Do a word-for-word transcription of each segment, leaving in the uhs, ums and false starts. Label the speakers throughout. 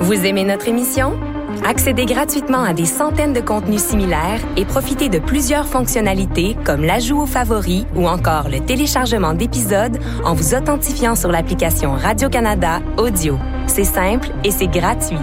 Speaker 1: Vous aimez notre émission? Accédez gratuitement à des centaines de contenus similaires et profitez de plusieurs fonctionnalités comme l'ajout aux favoris ou encore le téléchargement d'épisodes en vous authentifiant sur l'application Radio-Canada Audio. C'est simple et c'est gratuit.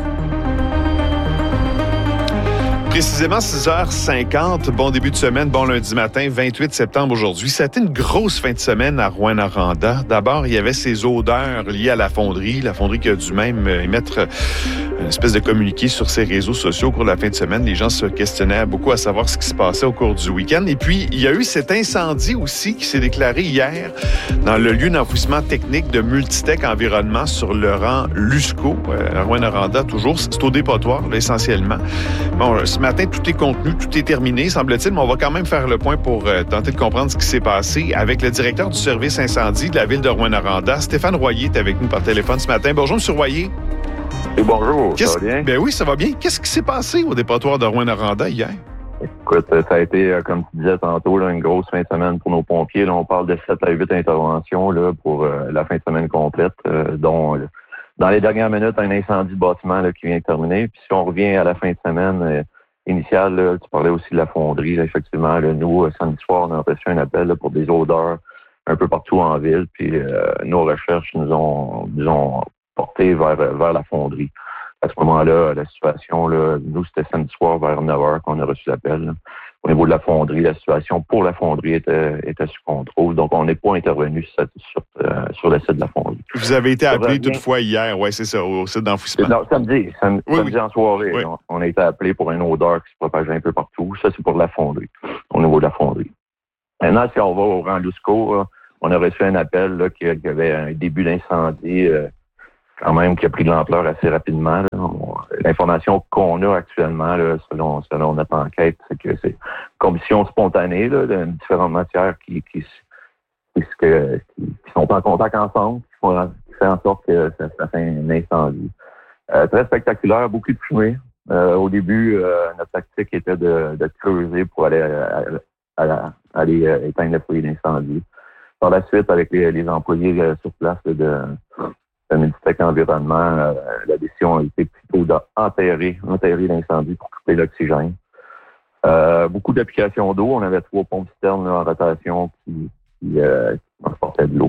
Speaker 2: Précisément six heures cinquante, bon début de semaine, bon lundi matin, vingt-huit septembre aujourd'hui. Ça a été une grosse fin de semaine à Rouyn-Noranda. D'abord, il y avait ces odeurs liées à la fonderie. La fonderie qui a dû même émettre une espèce de communiqué sur ses réseaux sociaux au cours de la fin de semaine. Les gens se questionnaient beaucoup à savoir ce qui se passait au cours du week-end. Et puis, il y a eu cet incendie aussi qui s'est déclaré hier dans le lieu d'enfouissement technique de Multitech Environnement sur le rang Lusco, à Rouyn-Noranda, toujours. C'est au dépotoir, là, essentiellement. Bon, ce matin, tout est contenu, tout est terminé, semble-t-il, mais on va quand même faire le point pour euh, tenter de comprendre ce qui s'est passé avec le directeur du service incendie de la ville de Rouyn-Noranda. Stéphane Royer est avec nous par téléphone ce matin. Bonjour, M. Royer.
Speaker 3: Et bonjour,
Speaker 2: Qu'est-ce...
Speaker 3: ça va bien?
Speaker 2: Ben oui, ça va bien. Qu'est-ce qui s'est passé au dépotoir de Rouyn-Noranda hier?
Speaker 3: Écoute, ça a été, comme tu disais tantôt, là, une grosse fin de semaine pour nos pompiers. Là, on parle de sept à huit interventions là, pour euh, la fin de semaine complète, euh, dont euh, dans les dernières minutes, un incendie de bâtiment là, qui vient de terminer. Puis si on revient à la fin de semaine euh, initiale, là, tu parlais aussi de la fonderie. Là, effectivement, là, nous, samedi soir, on a reçu un appel là, pour des odeurs un peu partout en ville. Puis euh, nos recherches nous ont, nous ont porté vers, vers la fonderie. À ce moment-là, la situation, là, nous, c'était samedi soir vers neuf heures qu'on a reçu l'appel. Là. Au niveau de la fonderie, la situation pour la fonderie était, était sous contrôle. Donc, on n'est pas intervenu sur, sur, euh, sur le site de la fonderie.
Speaker 2: Vous avez été appelé toutefois hier, oui, c'est ça, au site d'enfouissement.
Speaker 3: Non, samedi, samedi, oui, samedi oui. en soirée.
Speaker 2: Oui.
Speaker 3: On, on a été appelé pour une odeur qui se propageait un peu partout. Ça, c'est pour la fonderie, au niveau de la fonderie. Maintenant, si on va au rang Lusco, là, on a reçu un appel là, qu'il y avait un début d'incendie euh, quand même qui a pris de l'ampleur assez rapidement. Là. On, l'information qu'on a actuellement, là, selon, selon notre enquête, c'est que c'est combustion spontanée là, de différentes matières qui, qui, qui, qui, qui sont en contact ensemble, qui, font, qui fait en sorte que ça, ça fait un incendie. Euh, très spectaculaire, beaucoup de fumée. Euh, au début, euh, notre tactique était de, de creuser pour aller, à, à, à, aller euh, éteindre le foyer d'incendie. Par la suite, avec les, les employés euh, sur place là, de le Multitech Environnement, euh, la décision a été plutôt d'enterrer enterrer l'incendie pour couper l'oxygène. Euh, beaucoup d'applications d'eau. On avait trois pompes citernes là, en rotation qui, qui, euh, qui transportaient de l'eau.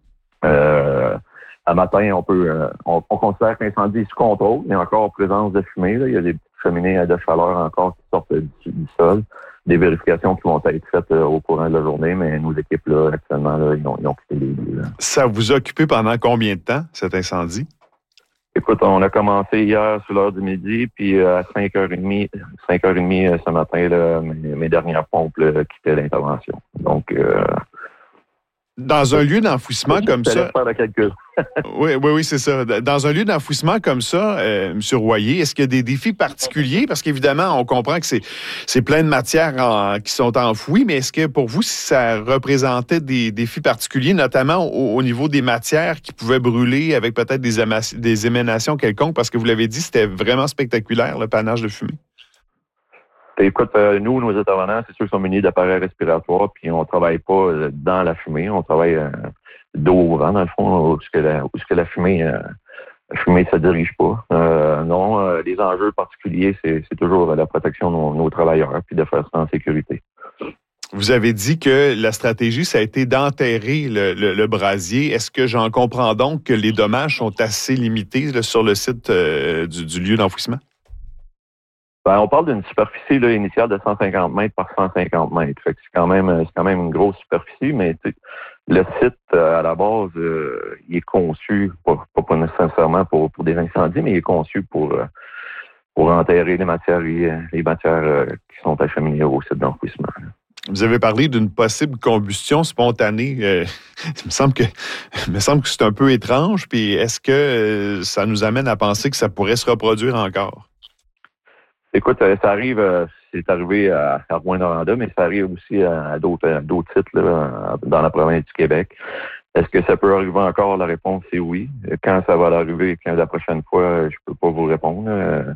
Speaker 3: Euh, à matin, on peut euh, on, on considère que l'incendie est sous contrôle. Il y a encore présence de fumée. Là. Il y a des petites cheminées de chaleur encore qui sortent du, du sol. Des vérifications qui vont être faites euh, au courant de la journée, mais nos équipes, là, actuellement, là, ils, ont, ils ont quitté les lieux.
Speaker 2: Ça vous a occupé pendant combien de temps, cet incendie?
Speaker 3: Écoute, on a commencé hier sur l'heure du midi, puis à cinq heures trente, cinq heures trente ce matin, là, mes, mes dernières pompes là, quittaient l'intervention. Donc, euh,
Speaker 2: dans un lieu d'enfouissement comme ça...
Speaker 3: faire le calcul.
Speaker 2: oui, oui, oui, c'est ça. Dans un lieu d'enfouissement comme ça, euh, M. Royer, est-ce qu'il y a des défis particuliers? Parce qu'évidemment, on comprend que c'est, c'est plein de matières en, qui sont enfouies, mais est-ce que pour vous, ça représentait des défis particuliers, notamment au, au niveau des matières qui pouvaient brûler avec peut-être des, éma- des émanations quelconques? Parce que vous l'avez dit, c'était vraiment spectaculaire, le panache de fumée.
Speaker 3: Écoute, euh, nous, nos intervenants, c'est sûr qu'ils sont munis d'appareils respiratoires, puis on travaille pas euh, dans la fumée, on travaille euh, dos au vent, dans le fond, où ce que la, où ce que la fumée, euh, la fumée ne se dirige pas. Euh, non, euh, les enjeux particuliers, c'est, c'est toujours la protection de nos, nos travailleurs, puis de faire ça en sécurité.
Speaker 2: Vous avez dit que la stratégie, ça a été d'enterrer le, le, le brasier. Est-ce que j'en comprends donc que les dommages sont assez limités là, sur le site euh, du, du lieu d'enfouissement?
Speaker 3: Ben, on parle d'une superficie là, initiale de cent cinquante mètres par cent cinquante mètres. Fait que c'est quand même c'est quand même une grosse superficie, mais le site, euh, à la base, euh, il est conçu, pas, pas nécessairement pour, pour des incendies, mais il est conçu pour, euh, pour enterrer les matières, les matières euh, qui sont acheminées au site d'enfouissement.
Speaker 2: Vous avez parlé d'une possible combustion spontanée. Euh, il me semble que, il me semble que c'est un peu étrange. Puis est-ce que euh, ça nous amène à penser que ça pourrait se reproduire encore?
Speaker 3: Écoute, ça arrive, c'est arrivé à, à Rouyn-Noranda, mais ça arrive aussi à, à, d'autres, à d'autres sites là, dans la province du Québec. Est-ce que ça peut arriver encore? La réponse est oui. Quand ça va arriver, quand la prochaine fois, je peux pas vous répondre.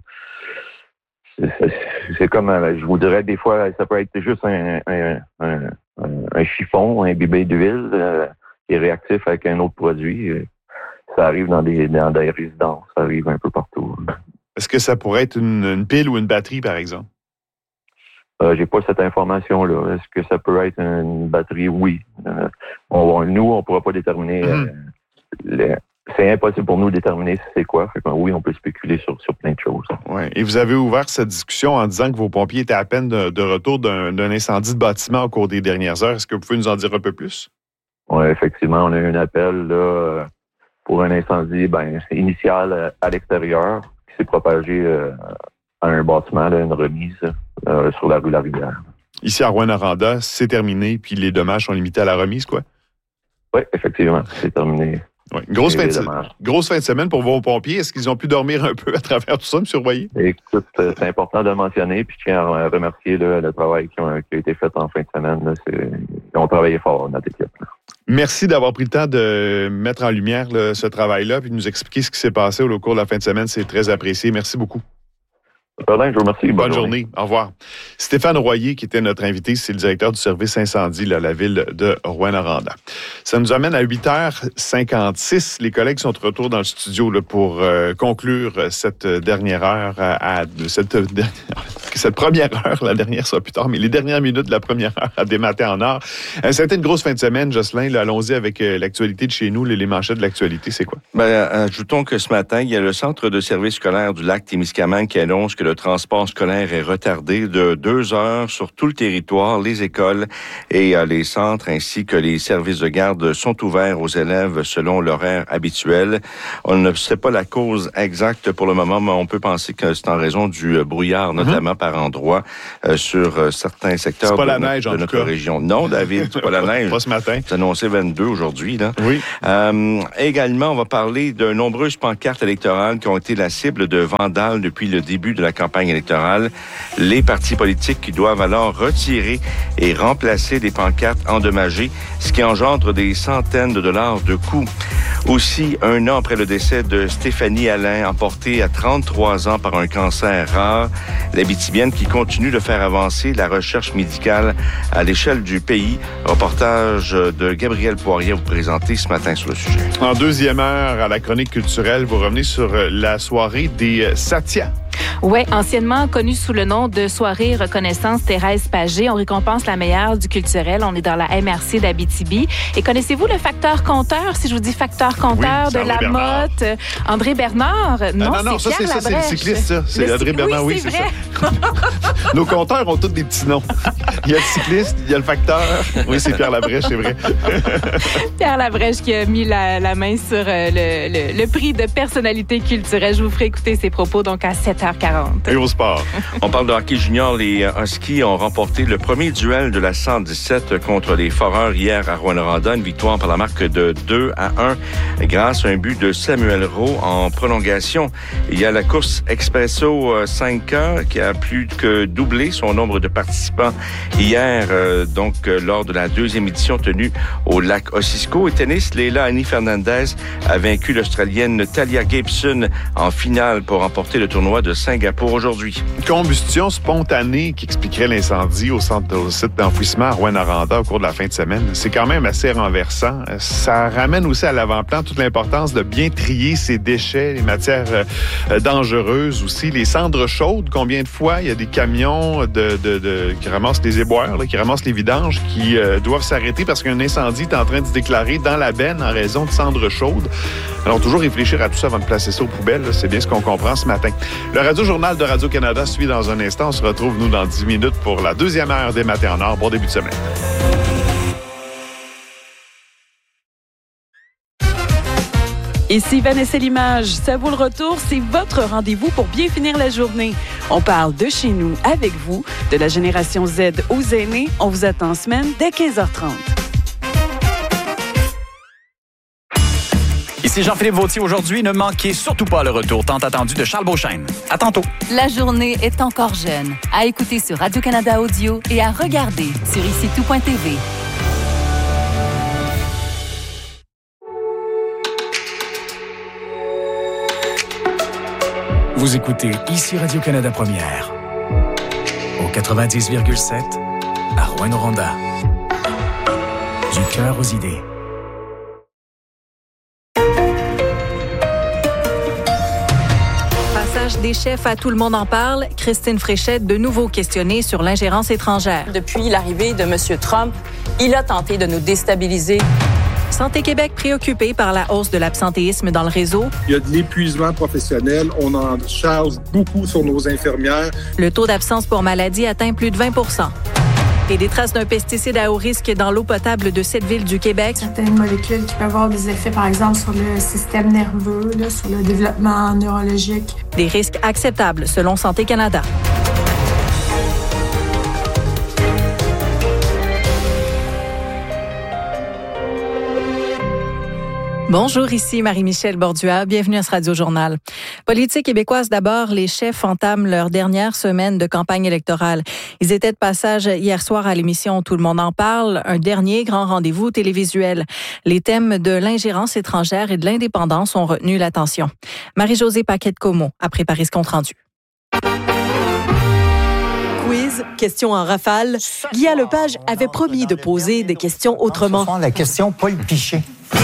Speaker 3: C'est, c'est, c'est comme, je vous dirais, des fois, ça peut être juste un, un, un, un chiffon, un bébé d'huile euh, qui est réactif avec un autre produit. Ça arrive dans des, dans des résidences, ça arrive un peu partout.
Speaker 2: Est-ce que ça pourrait être une, une pile ou une batterie, par exemple?
Speaker 3: Euh, j'ai pas cette information-là. Est-ce que ça peut être une batterie? Oui. Euh, on, nous, on ne pourra pas déterminer. Mm-hmm. euh, les, c'est impossible pour nous de déterminer c'est quoi. Fait que, oui, on peut spéculer sur, sur plein de choses.
Speaker 2: Ouais. Et vous avez ouvert cette discussion en disant que vos pompiers étaient à peine de, de retour d'un, d'un incendie de bâtiment au cours des dernières heures. Est-ce que vous pouvez nous en dire un peu plus?
Speaker 3: Oui, effectivement. On a eu un appel là, pour un incendie ben, initial à l'extérieur qui s'est propagé euh, à un bâtiment, là, une remise euh, sur la rue La Rivière.
Speaker 2: Ici, à Rouyn-Noranda, c'est terminé, puis les dommages sont limités à la remise, quoi?
Speaker 3: Oui, effectivement, c'est terminé.
Speaker 2: Ouais. Grosse, fin de, grosse fin de semaine pour vos pompiers. Est-ce qu'ils ont pu dormir un peu à travers tout ça, M. Royer?
Speaker 3: Écoute, c'est important de le mentionner, puis je tiens à remercier là, le travail qui a, qui a été fait en fin de semaine. Là, c'est, ils ont travaillé fort, notre équipe. Là.
Speaker 2: Merci d'avoir pris le temps de mettre en lumière là, ce travail-là, puis de nous expliquer ce qui s'est passé au cours de la fin de semaine. C'est très apprécié. Merci beaucoup.
Speaker 3: Pardon, je vous remercie.
Speaker 2: Bonne, Bonne journée. journée. Au revoir. Stéphane Royer, qui était notre invité, c'est le directeur du service incendie à la ville de Rouyn-Noranda. Ça nous amène à huit heures cinquante-six. Les collègues sont de retour dans le studio là, pour euh, conclure cette dernière heure, à, à cette, dernière, cette première heure. La dernière sera plus tard, mais les dernières minutes de la première heure à Des Matins en or. Euh, ça a été une grosse fin de semaine, Jocelyn. Là, allons-y avec euh, l'actualité de chez nous. Les, les manchettes de l'actualité, c'est quoi?
Speaker 4: Ben, ajoutons que ce matin, il y a le centre de service scolaire du lac Témiscamingue qui annonce que le transport scolaire est retardé de deux heures sur tout le territoire. Les écoles et euh, les centres ainsi que les services de garde sont ouverts aux élèves selon l'horaire habituel. On ne sait pas la cause exacte pour le moment, mais on peut penser que c'est en raison du euh, brouillard, notamment mm-hmm. par endroits euh, sur euh, certains secteurs
Speaker 2: c'est pas
Speaker 4: de,
Speaker 2: la neige,
Speaker 4: de
Speaker 2: en
Speaker 4: notre
Speaker 2: tout cas.
Speaker 4: région. Non, David, c'est pas la neige.
Speaker 2: Pas ce matin.
Speaker 4: C'est annoncé vingt-deux aujourd'hui. Là.
Speaker 2: Oui.
Speaker 4: Euh, également, on va parler de nombreuses pancartes électorales qui ont été la cible de vandales depuis le début de la campagne électorale. Les partis politiques qui doivent alors retirer et remplacer des pancartes endommagées, ce qui engendre des centaines de dollars de coûts. Aussi, un an après le décès de Stéphanie Alain, emportée à trente-trois ans par un cancer rare, l'Abitibienne qui continue de faire avancer la recherche médicale à l'échelle du pays. Reportage de Gabriel Poirier vous présenter ce matin sur le sujet.
Speaker 2: En deuxième heure, à la chronique culturelle, vous revenez sur la soirée des Satya.
Speaker 5: Oui, anciennement connue sous le nom de Soirée Reconnaissance Thérèse Pagé. On récompense la meilleure du culturel. On est dans la M R C d'Abitibi. Et connaissez-vous le facteur compteur? Si je vous dis facteur compteur
Speaker 2: oui,
Speaker 5: de la motte, André Bernard? Non,
Speaker 2: ah, non, non,
Speaker 5: c'est
Speaker 2: ça,
Speaker 5: Pierre
Speaker 2: c'est, ça, c'est le cycliste, ça. C'est
Speaker 5: le
Speaker 2: André
Speaker 5: cyc...
Speaker 2: Bernard, oui,
Speaker 5: oui
Speaker 2: c'est,
Speaker 5: c'est
Speaker 2: ça. Nos compteurs ont tous des petits noms. Il y a le cycliste, il y a le facteur. Oui, c'est Pierre Labrèche, c'est vrai.
Speaker 5: Pierre Labrèche qui a mis la, la main sur euh, le, le, le prix de personnalité culturelle. Je vous ferai écouter ses propos donc à sept heures quarante.
Speaker 2: Et au sport.
Speaker 4: On parle de hockey junior. Les Huskies ont remporté le premier duel de la cent dix-sept contre les Foreurs hier à Rouyn-Noranda. Une victoire par la marque de deux à un grâce à un but de Samuel Rowe en prolongation. Il y a la course Expresso cinq K qui a plus que doublé son nombre de participants hier, euh, donc euh, lors de la deuxième édition tenue au lac Ossisco. Et tennis, Leila Annie Fernandez a vaincu l'Australienne Talia Gibson en finale pour remporter le tournoi de Singapour aujourd'hui.
Speaker 2: Combustion spontanée qui expliquerait l'incendie au centre au site d'enfouissement à Rouyn-Noranda au cours de la fin de semaine. C'est quand même assez renversant. Ça ramène aussi à l'avant-plan toute l'importance de bien trier ces déchets, les matières euh, dangereuses aussi. Les cendres chaudes, combien de fois il y a des camions de, de, de, qui ramassent les éboires, là, qui ramassent les vidanges, qui euh, doivent s'arrêter parce qu'un incendie est en train de se déclarer dans la benne en raison de cendres chaudes. Alors, toujours réfléchir à tout ça avant de placer ça aux poubelles, là, c'est bien ce qu'on comprend ce matin. Le Radio-Journal de Radio-Canada suit dans un instant. On se retrouve, nous, dans dix minutes pour la deuxième heure des Matins en or. Bon début de semaine.
Speaker 6: Ici Vanessa Limage. Ça vaut le retour, c'est votre rendez-vous pour bien finir la journée. On parle de chez nous avec vous, de la génération Z aux aînés. On vous attend en semaine dès quinze heures trente.
Speaker 7: Ici Jean-Philippe Vautier. Aujourd'hui, ne manquez surtout pas le retour tant attendu de Charles Beauchesne. À tantôt.
Speaker 8: La journée est encore jeune. À écouter sur Radio-Canada Audio et à regarder sur ici tout point t v.
Speaker 9: Vous écoutez ici Radio-Canada Première. Au quatre-vingt-dix virgule sept, à Rouyn-Noranda. Du cœur aux idées.
Speaker 5: page des chefs à Tout le monde en parle. Christine Fréchette, de nouveau questionnée sur l'ingérence étrangère.
Speaker 10: Depuis l'arrivée de M. Trump, il a tenté de nous déstabiliser.
Speaker 5: Santé Québec préoccupée par la hausse de l'absentéisme dans le réseau.
Speaker 11: Il y a de l'épuisement professionnel. On en charge beaucoup sur nos infirmières.
Speaker 5: Le taux d'absence pour maladie atteint plus de vingt pour cent. Et des traces d'un pesticide à haut risque dans l'eau potable de cette ville du Québec.
Speaker 12: Certaines molécules qui peuvent avoir des effets, par exemple, sur le système nerveux, là, sur le développement neurologique.
Speaker 5: Des risques acceptables, selon Santé Canada. Bonjour, ici Marie-Michel Bordua. Bienvenue à ce Radio-Journal. Politique québécoise d'abord, les chefs entament leur dernière semaine de campagne électorale. Ils étaient de passage hier soir à l'émission Tout le monde en parle, un dernier grand rendez-vous télévisuel. Les thèmes de l'ingérence étrangère et de l'indépendance ont retenu l'attention. Marie-Josée Paquette-Comeau a préparé ce compte-rendu.
Speaker 13: Quiz, questions en rafale. Guy Lepage avait promis de poser des questions autrement.
Speaker 14: La question Paul Piché.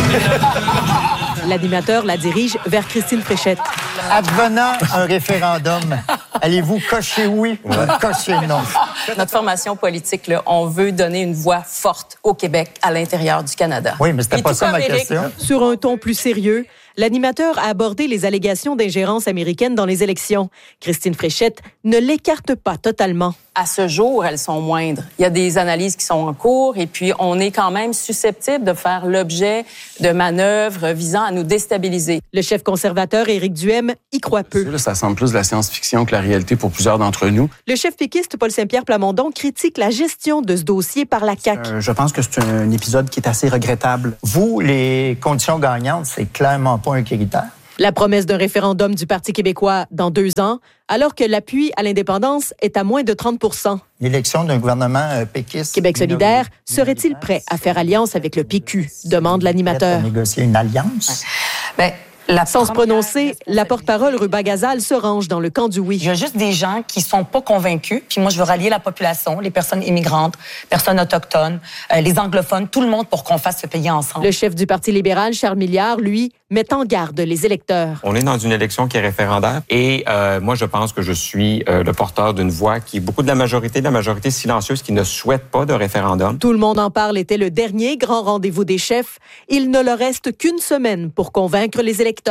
Speaker 13: L'animateur la dirige vers Christine Fréchette.
Speaker 14: Advenant un référendum, allez-vous cocher oui ou cocher non?
Speaker 10: Notre formation politique, là, on veut donner une voix forte au Québec, à l'intérieur du Canada.
Speaker 14: Oui, mais c'était pas ça ma question.
Speaker 13: Sur un ton plus sérieux, l'animateur a abordé les allégations d'ingérence américaine dans les élections. Christine Fréchette ne l'écarte pas totalement.
Speaker 10: À ce jour, elles sont moindres. Il y a des analyses qui sont en cours et puis on est quand même susceptible de faire l'objet de manœuvres visant à nous déstabiliser.
Speaker 13: Le chef conservateur Éric Duhem y croit peu.
Speaker 15: Là, ça semble plus de la science-fiction que la réalité pour plusieurs d'entre nous.
Speaker 13: Le chef péquiste Paul Saint-Pierre Plamondon critique la gestion de ce dossier par la C A Q.
Speaker 16: Euh, je pense que c'est un épisode qui est assez regrettable.
Speaker 14: Vous, les conditions gagnantes, c'est clairement pas un critère.
Speaker 13: La promesse d'un référendum du Parti québécois dans deux ans, alors que l'appui à l'indépendance est à moins de trente pour cent.
Speaker 14: L'élection d'un gouvernement euh, péquiste...
Speaker 13: Québec solidaire serait-il prêt à faire alliance avec le P Q, demande l'animateur.
Speaker 14: Négocier une alliance?
Speaker 10: Ben, la
Speaker 13: Sans se prononcer, la porte-parole Ruba Gazal se range dans le camp du oui.
Speaker 17: Il y a juste des gens qui sont pas convaincus, puis moi je veux rallier la population, les personnes immigrantes, personnes autochtones, euh, les anglophones, tout le monde pour qu'on fasse ce pays ensemble.
Speaker 13: Le chef du Parti libéral, Charles Milliard, lui, met en garde les électeurs.
Speaker 18: On est dans une élection qui est référendaire et euh, moi je pense que je suis euh, le porteur d'une voix qui est beaucoup de la majorité, de la majorité silencieuse qui ne souhaite pas de référendum.
Speaker 13: Tout le monde en parle était le dernier grand rendez-vous des chefs. Il ne leur reste qu'une semaine pour convaincre les électeurs.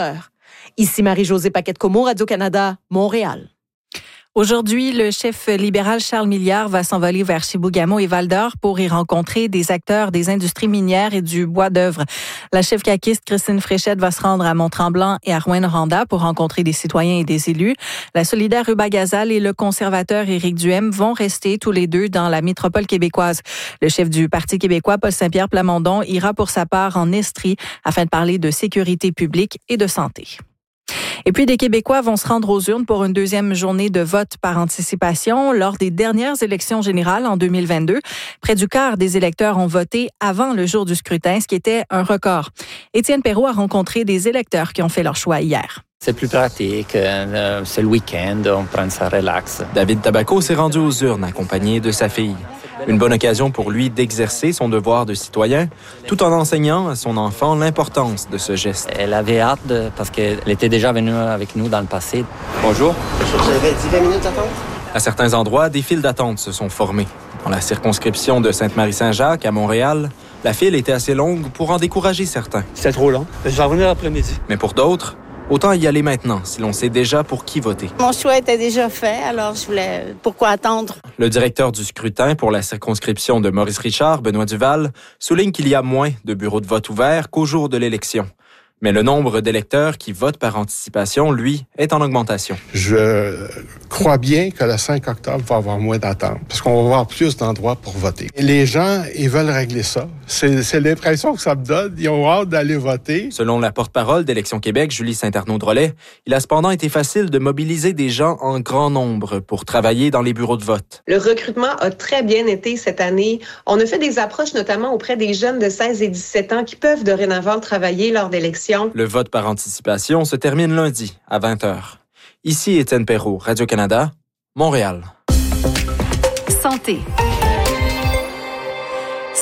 Speaker 13: Ici Marie-Josée Paquette-Comeau, Radio-Canada, Montréal.
Speaker 5: Aujourd'hui, le chef libéral Charles Milliard va s'envoler vers Chibougamau et Val-d'Or pour y rencontrer des acteurs des industries minières et du bois d'œuvre. La chef caquiste Christine Fréchette va se rendre à Mont-Tremblant et à Rouyn-Noranda pour rencontrer des citoyens et des élus. La solidaire Ruba Gazal et le conservateur Éric Duhem vont rester tous les deux dans la métropole québécoise. Le chef du Parti québécois, Paul Saint-Pierre Plamondon, ira pour sa part en Estrie afin de parler de sécurité publique et de santé. Et puis, des Québécois vont se rendre aux urnes pour une deuxième journée de vote par anticipation. Lors des dernières élections générales en deux mille vingt-deux, près du quart des électeurs ont voté avant le jour du scrutin, ce qui était un record. Étienne Perrault a rencontré des électeurs qui ont fait leur choix hier.
Speaker 19: C'est plus pratique, euh, c'est le week-end, on prend ça relax.
Speaker 20: David Tabaco s'est rendu aux urnes accompagné de sa fille. Une bonne occasion pour lui d'exercer son devoir de citoyen, tout en enseignant à son enfant l'importance de ce geste.
Speaker 19: Elle avait hâte de, parce qu'elle était déjà venue avec nous dans le passé.
Speaker 20: Bonjour.
Speaker 21: Vous avez dix vingt minutes d'attente?
Speaker 20: À certains endroits, des files d'attente se sont formées. Dans la circonscription de Sainte-Marie-Saint-Jacques, à Montréal, la file était assez longue pour en décourager certains.
Speaker 21: C'était trop long. Je vais revenir l'après-midi.
Speaker 20: Mais pour d'autres, autant y aller maintenant, si l'on sait déjà pour qui voter.
Speaker 22: Mon choix était déjà fait, alors je voulais... Pourquoi attendre?
Speaker 20: Le directeur du scrutin pour la circonscription de Maurice-Richard, Benoît Duval, souligne qu'il y a moins de bureaux de vote ouverts qu'au jour de l'élection. Mais le nombre d'électeurs qui votent par anticipation, lui, est en augmentation.
Speaker 23: Je crois bien que le cinq octobre va y avoir moins d'attente, parce qu'on va avoir plus d'endroits pour voter. Et les gens, ils veulent régler ça. C'est, c'est l'impression que ça me donne. Ils ont hâte d'aller voter.
Speaker 20: Selon la porte-parole d'Élection Québec, Julie Saint-Arnaud-Drolet, il a cependant été facile de mobiliser des gens en grand nombre pour travailler dans les bureaux de vote.
Speaker 24: Le recrutement a très bien été cette année. On a fait des approches notamment auprès des jeunes de seize et dix-sept ans qui peuvent dorénavant travailler lors d'élections.
Speaker 20: Le vote par anticipation se termine lundi à vingt heures. Ici Étienne Perrault, Radio-Canada, Montréal.
Speaker 8: Santé.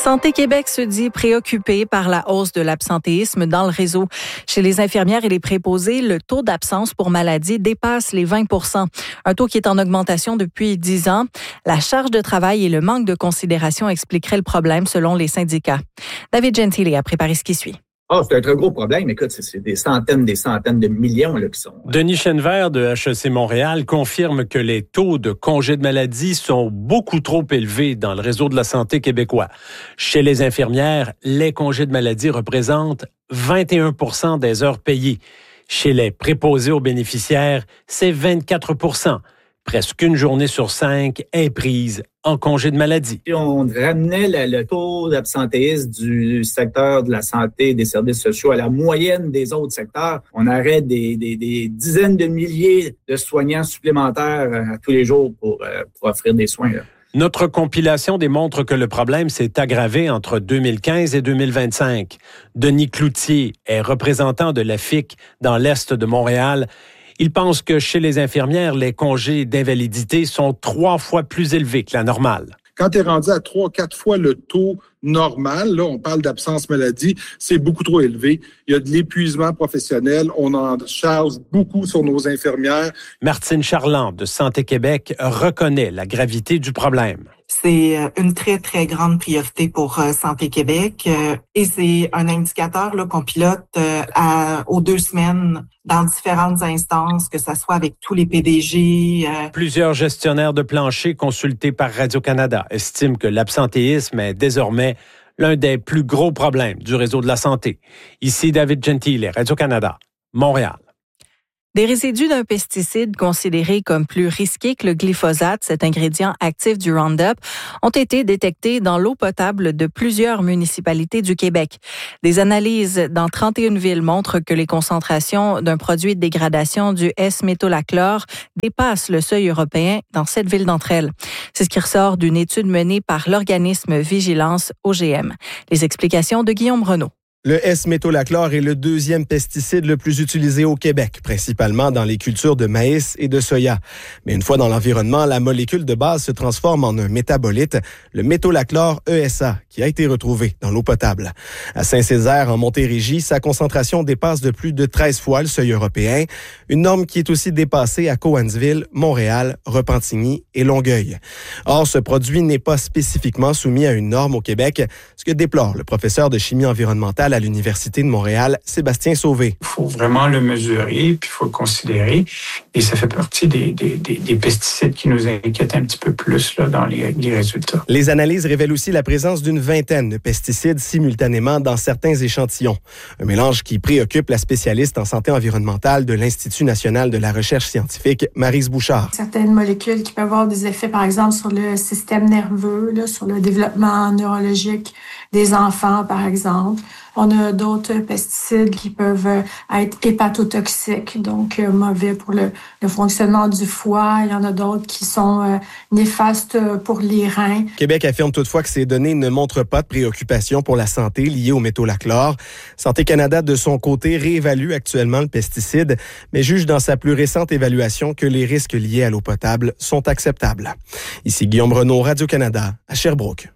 Speaker 1: Santé Québec se dit préoccupé par la hausse de l'absentéisme dans le réseau. Chez les infirmières et les préposés, le taux d'absence pour maladie dépasse les vingt pour cent, un taux qui est en augmentation depuis dix ans. La charge de travail et le manque de considération expliqueraient le problème selon les syndicats. David Gentile a préparé ce qui suit.
Speaker 2: Ah, oh, c'est un très gros problème. Écoute, c'est, c'est des centaines, des centaines de millions là, qui sont...
Speaker 3: Denis Chenevert de H E C Montréal confirme que les taux de congés de maladie sont beaucoup trop élevés dans le réseau de la santé québécois. Chez les infirmières, les congés de maladie représentent vingt et un pour cent des heures payées. Chez les préposés aux bénéficiaires, c'est vingt-quatre pour cent. Presque une journée sur cinq est prise en congé de maladie.
Speaker 2: On ramenait le, le taux d'absentéisme du secteur de la santé et des services sociaux à la moyenne des autres secteurs. On aurait des, des, des dizaines de milliers de soignants supplémentaires à tous les jours pour, pour offrir des soins. Là.
Speaker 3: Notre compilation démontre que le problème s'est aggravé entre deux mille quinze et deux mille vingt-cinq. Denis Cloutier est représentant de la F I C dans l'Est de Montréal. Il pense que chez les infirmières, les congés d'invalidité sont trois fois plus élevés que la normale.
Speaker 11: Quand tu es rendu à trois, quatre fois le taux normal, là, on parle d'absence maladie, c'est beaucoup trop élevé. Il y a de l'épuisement professionnel. On en charge beaucoup sur nos infirmières.
Speaker 3: Martine Charland de Santé Québec reconnaît la gravité du problème.
Speaker 4: C'est une très, très grande priorité pour euh, Santé Québec euh, et c'est un indicateur là, qu'on pilote euh, à, aux deux semaines dans différentes instances, que ce soit avec tous les P D G. Euh...
Speaker 3: Plusieurs gestionnaires de plancher consultés par Radio-Canada estiment que l'absentéisme est désormais l'un des plus gros problèmes du réseau de la santé. Ici David Gentile, Radio-Canada, Montréal.
Speaker 1: Des résidus d'un pesticide considéré comme plus risqué que le glyphosate, cet ingrédient actif du Roundup, ont été détectés dans l'eau potable de plusieurs municipalités du Québec. Des analyses dans trente et une villes montrent que les concentrations d'un produit de dégradation du S-métolachlore dépassent le seuil européen dans sept villes d'entre elles. C'est ce qui ressort d'une étude menée par l'organisme Vigilance O G M. Les explications de Guillaume Renaud.
Speaker 25: Le S-métolachlore est le deuxième pesticide le plus utilisé au Québec, principalement dans les cultures de maïs et de soya. Mais une fois dans l'environnement, la molécule de base se transforme en un métabolite, le métolachlore E S A, qui a été retrouvé dans l'eau potable. À Saint-Césaire, en Montérégie, sa concentration dépasse de plus de treize fois le seuil européen, une norme qui est aussi dépassée à Cowansville, Montréal, Repentigny et Longueuil. Or, ce produit n'est pas spécifiquement soumis à une norme au Québec, ce que déplore le professeur de chimie environnementale à l'Université de Montréal, Sébastien Sauvé.
Speaker 26: Il faut vraiment le mesurer, puis il faut le considérer. Et ça fait partie des, des, des, des pesticides qui nous inquiètent un petit peu plus là, dans les, les résultats.
Speaker 25: Les analyses révèlent aussi la présence d'une vingtaine de pesticides simultanément dans certains échantillons. Un mélange qui préoccupe la spécialiste en santé environnementale de l'Institut national de la recherche scientifique, Maryse Bouchard.
Speaker 12: Certaines molécules qui peuvent avoir des effets, par exemple, sur le système nerveux, là, sur le développement neurologique des enfants, par exemple. On a d'autres pesticides qui peuvent être hépatotoxiques, donc euh, mauvais pour le, le fonctionnement du foie. Il y en a d'autres qui sont euh, néfastes pour les reins.
Speaker 25: Québec affirme toutefois que ces données ne montrent pas de préoccupation pour la santé liée au métolachlore. Santé Canada, de son côté, réévalue actuellement le pesticide, mais juge dans sa plus récente évaluation que les risques liés à l'eau potable sont acceptables. Ici Guillaume Renaud, Radio-Canada, à Sherbrooke.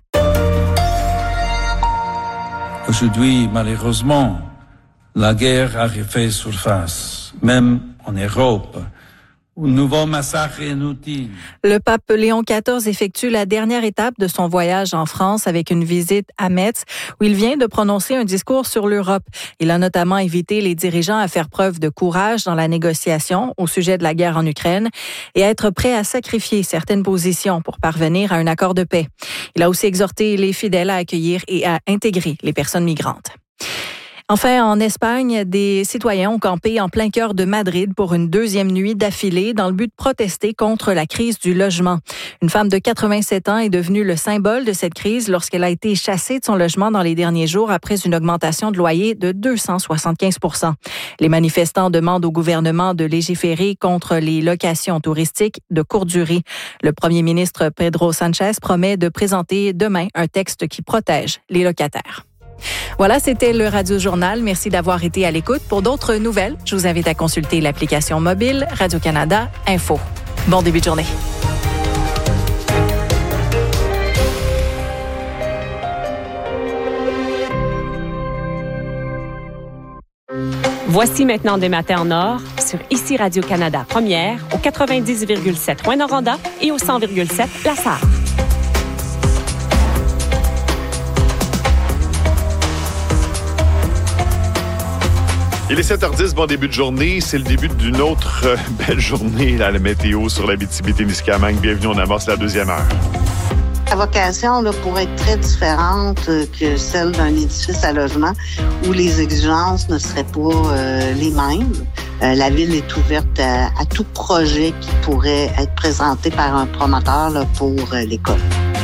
Speaker 27: Aujourd'hui, malheureusement, la guerre a refait surface, même en Europe. Un nouveau massacre inutile.
Speaker 1: Le pape Léon quatorze effectue la dernière étape de son voyage en France avec une visite à Metz, où il vient de prononcer un discours sur l'Europe. Il a notamment invité les dirigeants à faire preuve de courage dans la négociation au sujet de la guerre en Ukraine et à être prêts à sacrifier certaines positions pour parvenir à un accord de paix. Il a aussi exhorté les fidèles à accueillir et à intégrer les personnes migrantes. Enfin, en Espagne, des citoyens ont campé en plein cœur de Madrid pour une deuxième nuit d'affilée dans le but de protester contre la crise du logement. Une femme de quatre-vingt-sept ans est devenue le symbole de cette crise lorsqu'elle a été chassée de son logement dans les derniers jours après une augmentation de loyer de deux cent soixante-quinze pour cent. Les manifestants demandent au gouvernement de légiférer contre les locations touristiques de courte durée. Le premier ministre Pedro Sanchez promet de présenter demain un texte qui protège les locataires. Voilà, c'était le Radio Journal. Merci d'avoir été à l'écoute. Pour d'autres nouvelles, je vous invite à consulter l'application mobile Radio-Canada Info. Bon début de journée.
Speaker 6: Voici maintenant des matins en or sur Ici Radio-Canada Première au quatre-vingt-dix virgule sept Rouyn-Noranda et au cent virgule sept La Sarre.
Speaker 7: Il est sept heures dix, bon début de journée. C'est le début d'une autre euh, belle journée à la météo sur l'Abitibi-Témiscamingue. Bienvenue, on amorce la deuxième heure.
Speaker 9: La vocation là, pourrait être très différente que celle d'un édifice à logement où les exigences ne seraient pas euh, les mêmes. Euh, la ville est ouverte à, à tout projet qui pourrait être présenté par un promoteur là, pour euh, l'école.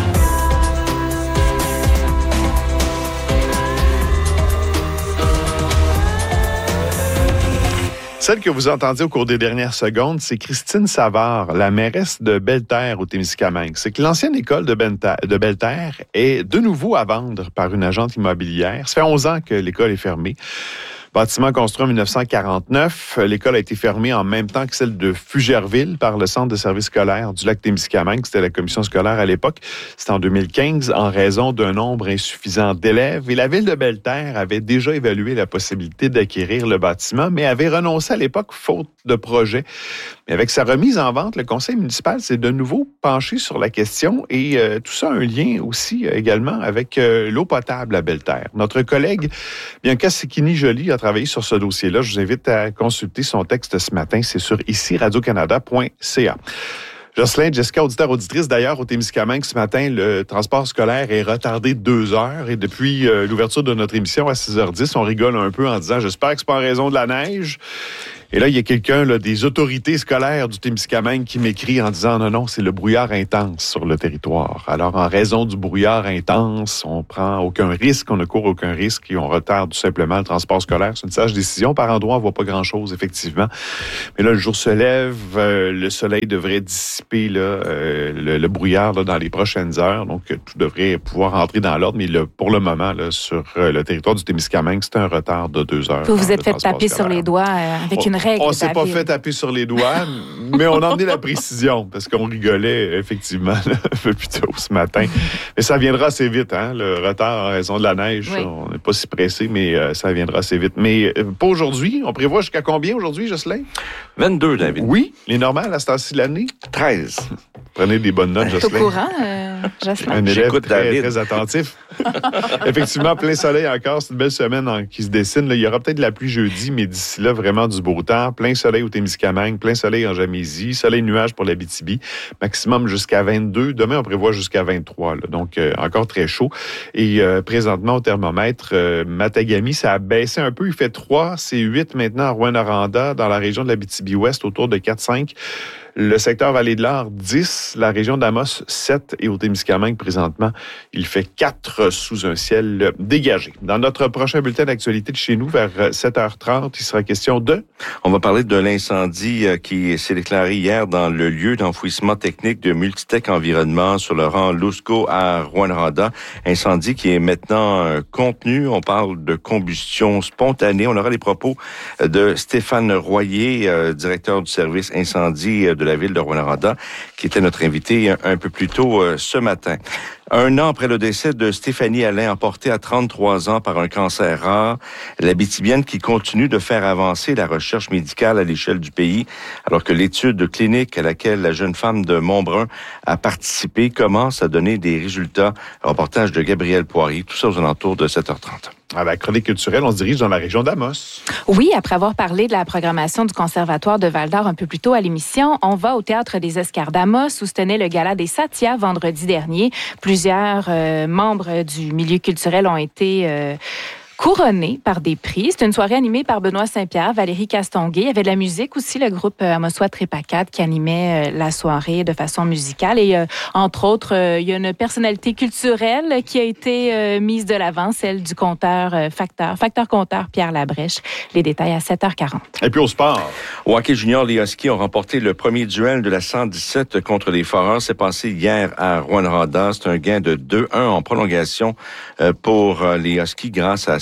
Speaker 7: Celle que vous entendiez au cours des dernières secondes, c'est Christine Savard, la mairesse de Belle-Terre au Témiscamingue. C'est que l'ancienne école de Belle-Terre est de nouveau à vendre par une agente immobilière. Ça fait onze ans que l'école est fermée. Bâtiment construit en dix-neuf cent quarante-neuf. L'école a été fermée en même temps que celle de Fugerville par le Centre de services scolaires du Lac-Témiscamingue. C'était la commission scolaire à l'époque. C'était en deux mille quinze en raison d'un nombre insuffisant d'élèves. Et la ville de Belle-Terre avait déjà évalué la possibilité d'acquérir le bâtiment, mais avait renoncé à l'époque faute de projet. Mais avec sa remise en vente, le conseil municipal s'est de nouveau penché sur la question et euh, tout ça a un lien aussi euh, également avec euh, l'eau potable à Belle-Terre. Notre collègue Bianca Sicchini-Joly a travaillé sur ce dossier-là. Je vous invite à consulter son texte ce matin. C'est sur ici radio canada point c a. Jocelyn, Jessica, auditeur, auditrice, d'ailleurs, au Témiscamingue, ce matin, le transport scolaire est retardé de deux heures. Et depuis euh, l'ouverture de notre émission à six heures dix, on rigole un peu en disant « J'espère que c'est pas en raison de la neige ». Et là, il y a quelqu'un là, des autorités scolaires du Témiscamingue qui m'écrit en disant « Non, non, c'est le brouillard intense sur le territoire. Alors, en raison du brouillard intense, on prend aucun risque, on ne court aucun risque et on retarde tout simplement le transport scolaire. » C'est une sage décision. Par endroit, on ne voit pas grand-chose, effectivement. Mais là, le jour se lève, euh, le soleil devrait dissiper là, euh, le, le brouillard là, dans les prochaines heures. Donc, tout devrait pouvoir entrer dans l'ordre. Mais le, pour le moment, là, sur euh, le territoire du Témiscamingue, c'est un retard de deux heures.
Speaker 5: Vous vous êtes fait taper scolaire. Sur les doigts euh, avec
Speaker 7: on,
Speaker 5: une règle.
Speaker 7: On ne s'est pas fait taper sur les doigts, mais on en est la précision, parce qu'on rigolait, effectivement, là, un peu plus tôt ce matin. Mais ça viendra assez vite, hein, le retard en raison de la neige. Oui. On n'est pas si pressé, mais euh, ça viendra assez vite. Mais euh, pas aujourd'hui. On prévoit jusqu'à combien aujourd'hui, Jocelyn?
Speaker 10: vingt-deux, David.
Speaker 7: Oui, les normales à ce temps-ci de l'année?
Speaker 10: treize.
Speaker 7: Prenez des bonnes notes, Jocelyn.
Speaker 5: T'es au courant, euh, Jocelyn?
Speaker 7: Un élève très, très attentif. Effectivement, plein soleil encore. C'est une belle semaine hein, qui se dessine. Là, il y aura peut-être de la pluie jeudi, mais d'ici là, vraiment du beau temps. Plein soleil au Témiscamingue, plein soleil en Jamésie, soleil nuage pour l'Abitibi. Maximum jusqu'à vingt-deux. Demain, on prévoit jusqu'à vingt-trois. Là, donc, euh, encore très chaud. Et euh, présentement, au thermomètre, euh, Matagami, ça a baissé un peu. Il fait trois, c'est huit maintenant à Rouyn-Noranda, dans la région de l'Abitibi-Ouest, autour de quatre cinq. Le secteur Vallée-de-l'Or, dix. La région d'Amos, sept. Et au Témiscamingue, présentement, il fait quatre sous un ciel dégagé. Dans notre prochain bulletin d'actualité de chez nous, vers sept heures trente, il sera question de...
Speaker 10: On va parler de l'incendie qui s'est déclaré hier dans le lieu d'enfouissement technique de Multitech Environnement sur le rang Lusco à Rouyn-Noranda. Incendie qui est maintenant contenu. On parle de combustion spontanée. On aura les propos de Stéphane Royer, directeur du service incendie de la ville de Rouyn-Noranda, qui était notre invité un, un peu plus tôt euh, ce matin. Un an après le décès de Stéphanie Alain, emportée à trente-trois ans par un cancer rare, l'Abitibienne qui continue de faire avancer la recherche médicale à l'échelle du pays, alors que l'étude clinique à laquelle la jeune femme de Montbrun a participé commence à donner des résultats. Reportage de Gabriel Poirier, tout ça aux alentours de sept heures trente.
Speaker 7: À la chronique culturelle, on se dirige dans la région d'Amos.
Speaker 5: Oui, après avoir parlé de la programmation du Conservatoire de Val-d'Or un peu plus tôt à l'émission, on va au Théâtre des Escars d'Amos où se tenait le Gala des Satia vendredi dernier. Plusieurs euh, membres du milieu culturel ont été... Euh, couronnés par des prix. C'est une soirée animée par Benoît Saint-Pierre, Valérie Castonguay. Il y avait de la musique aussi, le groupe Amosois Trépacade qui animait la soirée de façon musicale. Et euh, entre autres, euh, il y a une personnalité culturelle qui a été euh, mise de l'avant, celle du conteur euh, facteur, facteur-conteur Pierre Labrèche. Les détails à sept heures quarante.
Speaker 7: Et puis au sport.
Speaker 10: Au hockey junior, les Huskies ont remporté le premier duel de la cent dix-sept contre les Foreurs. C'est passé hier à Rouyn-Noranda. C'est un gain de deux un en prolongation pour les Huskies grâce à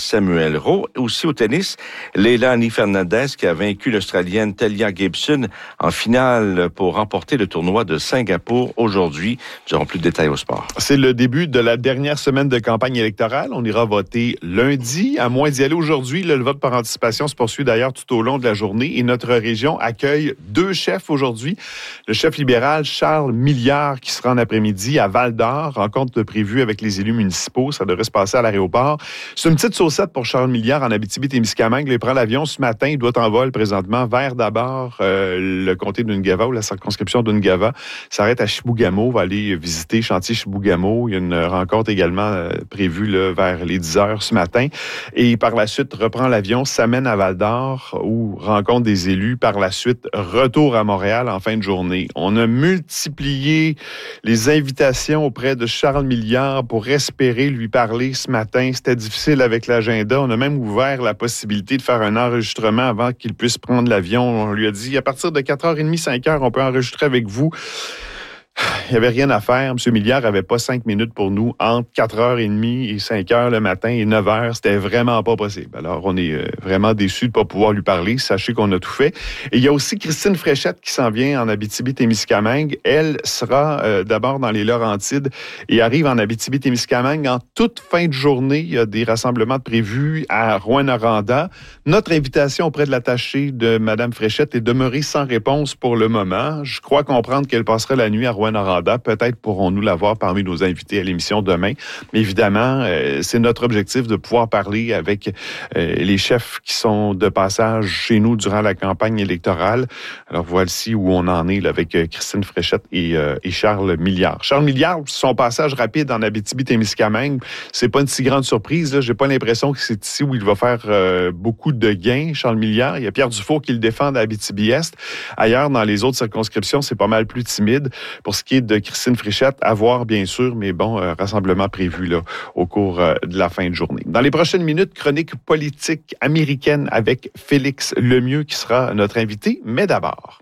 Speaker 10: Samuel Rowe. Aussi au tennis, Leilani Fernandez qui a vaincu l'Australienne Talia Gibson en finale pour remporter le tournoi de Singapour aujourd'hui. Nous aurons plus de détails au sport.
Speaker 7: C'est le début de la dernière semaine de campagne électorale. On ira voter lundi, à moins d'y aller aujourd'hui. Le vote par anticipation se poursuit d'ailleurs tout au long de la journée et notre région accueille deux chefs aujourd'hui. Le chef libéral Charles Milliard qui sera en après-midi à Val-d'Or, rencontre prévue avec les élus municipaux. Ça devrait se passer à l'aéroport. C'est une petite saucette pour Charles Milliard en Abitibi-Témiscamingue. Il prend l'avion ce matin. Il doit en vol présentement vers d'abord euh, le comté d'Ungava ou la circonscription d'Ungava. S'arrête à Chibougamau, va aller visiter chantier Chibougamau. Il y a une rencontre également euh, prévue là, vers les dix heures ce matin. Et par la suite, reprend l'avion, s'amène à Val-d'Or où rencontre des élus. Par la suite, retour à Montréal en fin de journée. On a multiplié les invitations auprès de Charles Milliard pour espérer lui parler ce matin. C'était difficile avec l'agenda. On a même ouvert la possibilité de faire un enregistrement avant qu'il puisse prendre l'avion. On lui a dit, à partir de quatre heures trente, cinq heures, on peut enregistrer avec vous. Il n'y avait rien à faire. M. Milliard n'avait pas cinq minutes pour nous entre quatre heures trente et cinq heures le matin et neuf heures. C'était vraiment pas possible. Alors, on est vraiment déçus de ne pas pouvoir lui parler. Sachez qu'on a tout fait. Et il y a aussi Christine Fréchette qui s'en vient en Abitibi-Témiscamingue. Elle sera euh, d'abord dans les Laurentides et arrive en Abitibi-Témiscamingue en toute fin de journée. Il y a des rassemblements prévus à Rouyn-Noranda. Notre invitation auprès de l'attachée de Mme Fréchette est demeurée sans réponse pour le moment. Je crois comprendre qu'elle passera la nuit à Rouyn-Noranda. Peut-être pourrons-nous l'avoir parmi nos invités à l'émission demain. Mais évidemment, euh, c'est notre objectif de pouvoir parler avec euh, les chefs qui sont de passage chez nous durant la campagne électorale. Alors voici où on en est là, avec euh, Christine Fréchette et, euh, et Charles Milliard. Charles Milliard, son passage rapide en Abitibi-Témiscamingue, c'est pas une si grande surprise. Là. J'ai pas l'impression que c'est ici où il va faire euh, beaucoup de gains, Charles Milliard. Il y a Pierre Dufault qui le défend à Abitibi-Est. Ailleurs, dans les autres circonscriptions, c'est pas mal plus timide. Pour ce qui est de Christine Fréchette, à voir bien sûr, mais bon, euh, rassemblement prévu là, au cours euh, de la fin de journée. Dans les prochaines minutes, chronique politique américaine avec Félix Lemieux qui sera notre invité, mais d'abord...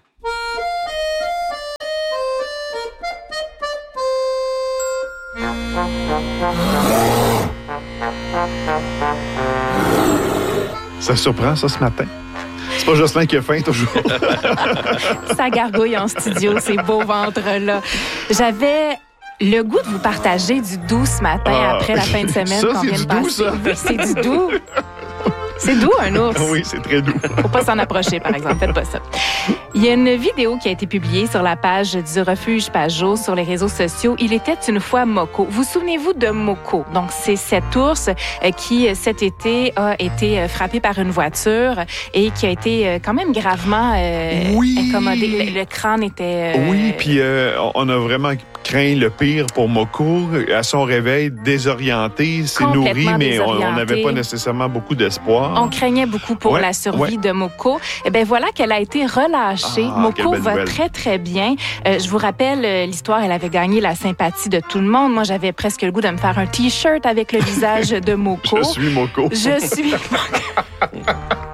Speaker 7: Ça surprend, ça, ce matin? C'est pas Jocelyn qui a faim, toujours.
Speaker 5: Ça gargouille en studio, ces beaux ventres-là. J'avais le goût de vous partager du doux ce matin ah, après la fin de semaine
Speaker 7: ça,
Speaker 5: qu'on vient de passer.
Speaker 7: Ça.
Speaker 5: Oui, c'est du doux. C'est doux, un ours.
Speaker 7: Oui, c'est très doux.
Speaker 5: Faut pas s'en approcher, par exemple. Faites pas ça. Il y a une vidéo qui a été publiée sur la page du refuge Pajot sur les réseaux sociaux. Il était une fois Moko. Vous souvenez-vous de Moko? Donc, c'est cet ours qui, cet été, a été frappé par une voiture et qui a été quand même gravement euh,
Speaker 7: oui.
Speaker 5: incommodé. Le, le crâne était...
Speaker 7: Euh... Oui, puis euh, on a vraiment craint le pire pour Moko. À son réveil, désorienté, s'est nourri, mais on n'avait pas nécessairement beaucoup d'espoir.
Speaker 5: On craignait beaucoup pour
Speaker 7: ouais,
Speaker 5: la survie
Speaker 7: ouais.
Speaker 5: de Moko. Eh bien, voilà qu'elle a été relâchée.
Speaker 7: Ah,
Speaker 5: Moko va
Speaker 7: nouvelle.
Speaker 5: très, très bien. Euh, je vous rappelle euh, l'histoire, elle avait gagné la sympathie de tout le monde. Moi, j'avais presque le goût de me faire un T-shirt avec le visage de Moko.
Speaker 7: Je suis Moko.
Speaker 5: Je suis Moko.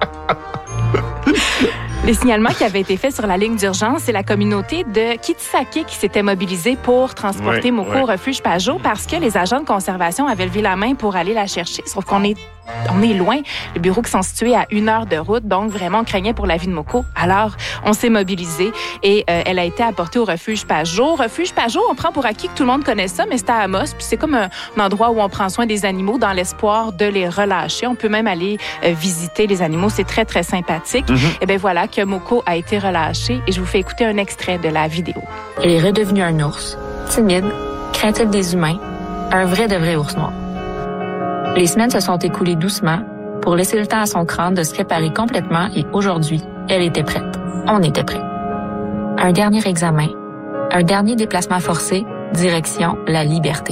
Speaker 5: Les signalements qui avaient été faits sur la ligne d'urgence, c'est la communauté de Kitsake qui s'était mobilisée pour transporter
Speaker 7: oui,
Speaker 5: Moko
Speaker 7: oui.
Speaker 5: au refuge Pajot parce que les agents de conservation avaient levé la main pour aller la chercher. Sauf qu'on est On est loin. Les bureaux qui sont situés à une heure de route, donc vraiment, on craignait pour la vie de Moko. Alors, on s'est mobilisé et euh, elle a été apportée au refuge Pajot. Refuge Pajot, on prend pour acquis que tout le monde connaît ça, mais c'est à Amos. Puis c'est comme un, un endroit où on prend soin des animaux dans l'espoir de les relâcher. On peut même aller euh, visiter les animaux. C'est très, très sympathique. Mm-hmm. Et bien voilà que Moko a été relâchée et je vous fais écouter un extrait de la vidéo.
Speaker 13: Elle est redevenue un ours, timide, craintif des humains, un vrai de vrai ours noir. Les semaines se sont écoulées doucement pour laisser le temps à son crâne de se réparer complètement et aujourd'hui, elle était prête. On était prêts. Un dernier examen, un dernier déplacement forcé, direction la liberté.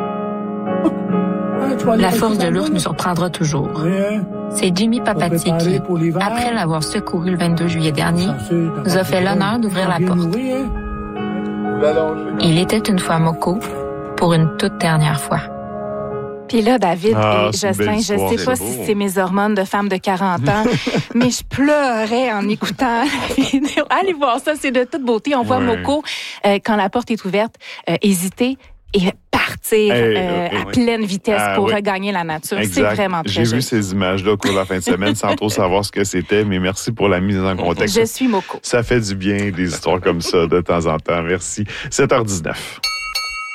Speaker 13: La force de l'ours nous surprendra toujours. C'est Jimmy Papati qui, après l'avoir secouru le vingt-deux juillet dernier, nous a fait l'honneur d'ouvrir la porte. Il était une fois Moko pour une toute dernière fois.
Speaker 5: Puis là, David
Speaker 7: ah,
Speaker 5: et Jocelyn, je ne sais pas si c'est mes hormones de femme de quarante ans, mais je pleurais en écoutant la vidéo. Allez voir ça, c'est de toute beauté. On voit
Speaker 7: ouais.
Speaker 5: Moko, euh, quand la porte est ouverte, euh, hésiter. et partir
Speaker 7: hey,
Speaker 5: euh,
Speaker 7: okay,
Speaker 5: à
Speaker 7: oui.
Speaker 5: pleine vitesse
Speaker 7: ah,
Speaker 5: pour
Speaker 7: oui.
Speaker 5: regagner la nature.
Speaker 7: Exact.
Speaker 5: C'est vraiment très
Speaker 7: J'ai
Speaker 5: joli.
Speaker 7: vu ces images-là au cours de la fin de semaine sans trop savoir ce que c'était, mais merci pour la mise en contexte.
Speaker 5: Je suis Moko.
Speaker 7: Ça fait du bien, des histoires comme ça de temps en temps. Merci. sept heures dix-neuf.